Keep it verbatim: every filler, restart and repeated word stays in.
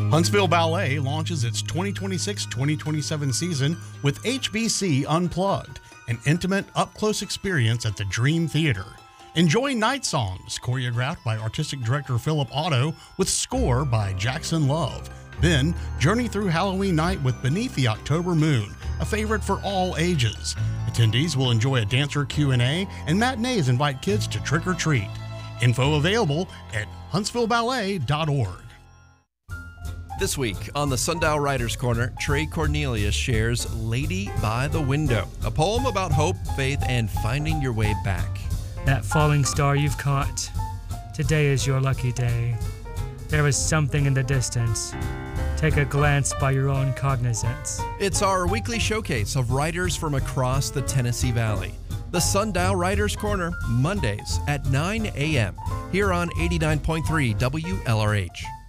Huntsville Ballet launches its twenty twenty-six twenty twenty-seven season with H B C Unplugged, an intimate, up-close experience at the Dream Theater. Enjoy Night Songs, choreographed by Artistic Director Philip Otto, with score by Jackson Love. Then, journey through Halloween night with Beneath the October Moon, a favorite for all ages. Attendees will enjoy a dancer Q and A, and matinees invite kids to trick or treat. Info available at huntsville ballet dot org. This week on the Sundial Writers Corner, Trey Cornelius shares Lady by the Window, a poem about hope, faith, and finding your way back. That falling star you've caught, today is your lucky day. There is something in the distance. Take a glance by your own cognizance. It's our weekly showcase of writers from across the Tennessee Valley. The Sundial Writers Corner, Mondays at nine a.m. here on eighty-nine point three W L R H.